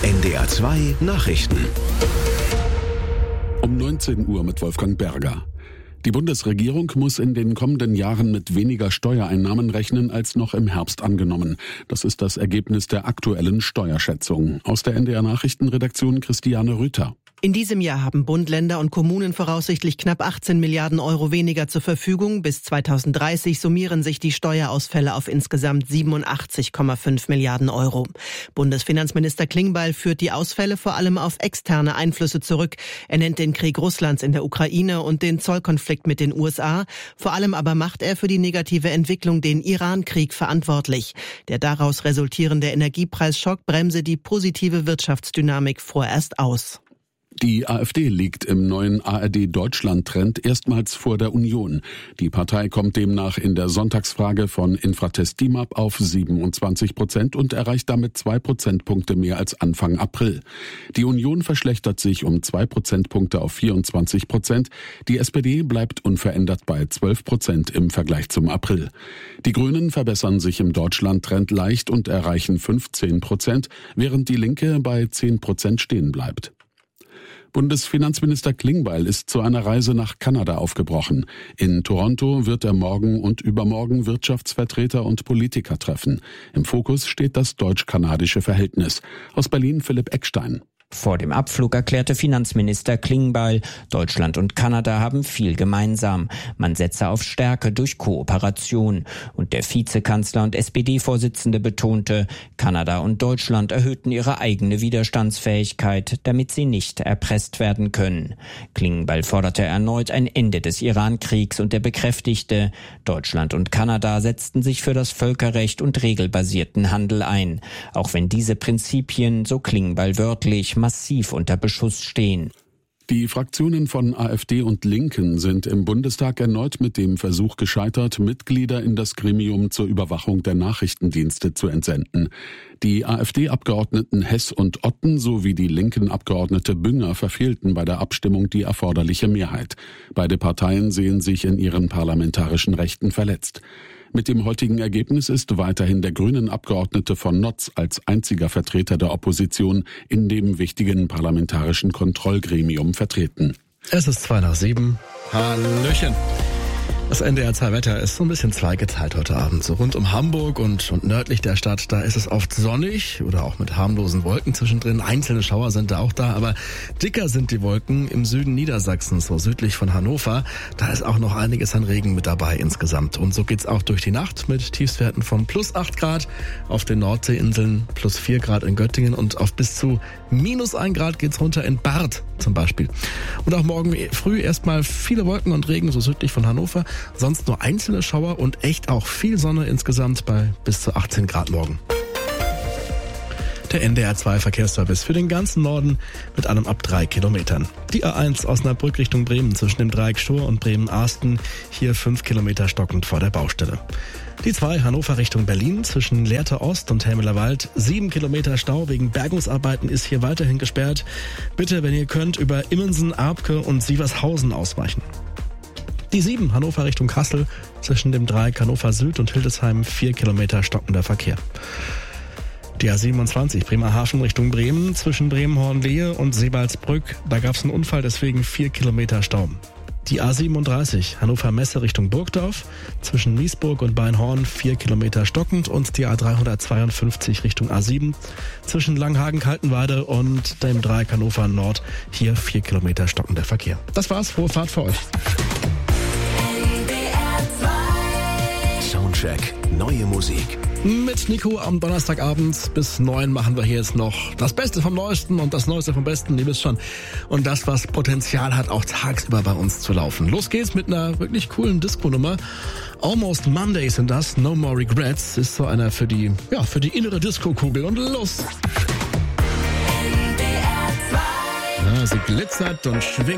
NDR 2 Nachrichten. Um 19 Uhr mit Wolfgang Berger. Die Bundesregierung muss in den kommenden Jahren mit weniger Steuereinnahmen rechnen als noch im Herbst angenommen. Das ist das Ergebnis der aktuellen Steuerschätzung. Aus der NDR Nachrichtenredaktion Christiane Rüther. In diesem Jahr haben Bund, Länder und Kommunen voraussichtlich knapp 18 Milliarden Euro weniger zur Verfügung. Bis 2030 summieren sich die Steuerausfälle auf insgesamt 87,5 Milliarden Euro. Bundesfinanzminister Klingbeil führt die Ausfälle vor allem auf externe Einflüsse zurück. Er nennt den Krieg Russlands in der Ukraine und den Zollkonflikt mit den USA. Vor allem aber macht er für die negative Entwicklung den Iran-Krieg verantwortlich. Der daraus resultierende Energiepreisschock bremse die positive Wirtschaftsdynamik vorerst aus. Die AfD liegt im neuen ARD-Deutschland-Trend erstmals vor der Union. Die Partei kommt demnach in der Sonntagsfrage von Infratest DIMAP auf 27% und erreicht damit 2 Prozentpunkte mehr als Anfang April. Die Union verschlechtert sich um 2 Prozentpunkte auf 24%. Die SPD bleibt unverändert bei 12% im Vergleich zum April. Die Grünen verbessern sich im Deutschland-Trend leicht und erreichen 15%, während die Linke bei 10% stehen bleibt. Bundesfinanzminister Klingbeil ist zu einer Reise nach Kanada aufgebrochen. In Toronto wird er morgen und übermorgen Wirtschaftsvertreter und Politiker treffen. Im Fokus steht das deutsch-kanadische Verhältnis. Aus Berlin Philipp Eckstein. Vor dem Abflug erklärte Finanzminister Klingbeil, Deutschland und Kanada haben viel gemeinsam. Man setze auf Stärke durch Kooperation. Und der Vizekanzler und SPD-Vorsitzende betonte, Kanada und Deutschland erhöhten ihre eigene Widerstandsfähigkeit, damit sie nicht erpresst werden können. Klingbeil forderte erneut ein Ende des Iran-Kriegs und er bekräftigte, Deutschland und Kanada setzten sich für das Völkerrecht und regelbasierten Handel ein. Auch wenn diese Prinzipien, so Klingbeil wörtlich, massiv unter Beschuss stehen. Die Fraktionen von AfD und Linken sind im Bundestag erneut mit dem Versuch gescheitert, Mitglieder in das Gremium zur Überwachung der Nachrichtendienste zu entsenden. Die AfD-Abgeordneten Hess und Otten sowie die linken Abgeordnete Bünger verfehlten bei der Abstimmung die erforderliche Mehrheit. Beide Parteien sehen sich in ihren parlamentarischen Rechten verletzt. Mit dem heutigen Ergebnis ist weiterhin der Grünen-Abgeordnete von Notz als einziger Vertreter der Opposition in dem wichtigen parlamentarischen Kontrollgremium vertreten. Es ist 7:02. Hallöchen. Das NDR 2 Wetter ist so ein bisschen zweigeteilt heute Abend. So rund um Hamburg und nördlich der Stadt, da ist es oft sonnig oder auch mit harmlosen Wolken zwischendrin. Einzelne Schauer sind da auch da, aber dicker sind die Wolken im Süden Niedersachsens, so südlich von Hannover. Da ist auch noch einiges an Regen mit dabei insgesamt. Und so geht's auch durch die Nacht mit Tiefstwerten von +8 Grad auf den Nordseeinseln, +4 Grad in Göttingen und auf bis zu -1 Grad geht's runter in Barth zum Beispiel. Und auch morgen früh erstmal viele Wolken und Regen, so südlich von Hannover. Sonst nur einzelne Schauer und echt auch viel Sonne insgesamt bei bis zu 18 Grad morgen. Der NDR 2 Verkehrsservice für den ganzen Norden mit einem ab 3 Kilometern. Die A1 Osnabrück Richtung Bremen zwischen dem Dreieck Schur und Bremen-Arsten, hier 5 Kilometer stockend vor der Baustelle. Die 2 Hannover Richtung Berlin zwischen Lehrte Ost und Helmeler Wald, 7 Kilometer Stau wegen Bergungsarbeiten ist hier weiterhin gesperrt. Bitte, wenn ihr könnt, über Immensen, Arpke und Sievershausen ausweichen. Die 7 Hannover Richtung Kassel zwischen dem Dreieck Hannover Süd und Hildesheim 4 Kilometer stockender Verkehr. Die A27 Bremerhaven Richtung Bremen zwischen Bremen-Hornlehe und Seebaldsbrück, da gab es einen Unfall, deswegen 4 Kilometer Stau. Die A37 Hannover-Messe Richtung Burgdorf zwischen Miesburg und Beinhorn 4 Kilometer stockend und die A352 Richtung A7 zwischen Langhagen-Kaltenweide und dem Dreieck Hannover Nord, hier 4 Kilometer stockender Verkehr. Das war's, frohe Fahrt für euch. Soundcheck, neue Musik. Mit Nico am Donnerstagabend bis 9 machen wir hier jetzt noch das Beste vom Neuesten und das Neueste vom Besten, ihr wisst schon. Und das, was Potenzial hat, auch tagsüber bei uns zu laufen. Los geht's mit einer wirklich coolen Disco-Nummer. Almost Mondays sind das, No More Regrets, ist so einer für die innere Disco-Kugel. Und los! Ja, sie glitzert und schwingt.